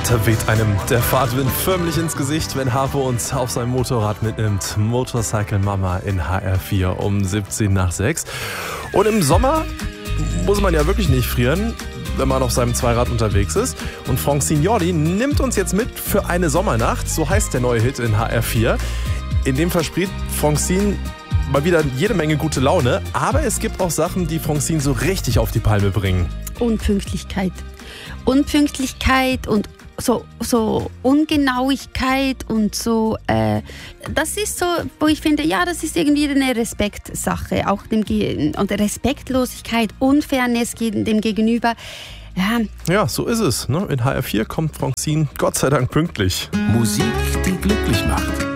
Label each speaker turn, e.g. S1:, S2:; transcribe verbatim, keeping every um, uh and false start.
S1: Da weht einem der Fahrtwind förmlich ins Gesicht, wenn Harpo uns auf sein Motorrad mitnimmt. Motorcycle Mama in H R vier um siebzehn nach sechs. Und im Sommer muss man ja wirklich nicht frieren, wenn man auf seinem Zweirad unterwegs ist. Und Francine Jordi nimmt uns jetzt mit für eine Sommernacht. So heißt der neue Hit in H R vier. In dem verspricht Francine mal wieder jede Menge gute Laune. Aber es gibt auch Sachen, die Francine so richtig auf die Palme bringen.
S2: Unpünktlichkeit. Unpünktlichkeit und so, so Ungenauigkeit und so, äh, das ist so, wo ich finde, ja, das ist irgendwie eine Respektsache, auch dem Ge- und Respektlosigkeit, Unfairness dem Gegenüber. Ja,
S1: ja, so ist es. Ne? In H R vier kommt Francine Gott sei Dank pünktlich.
S3: Musik, die glücklich macht.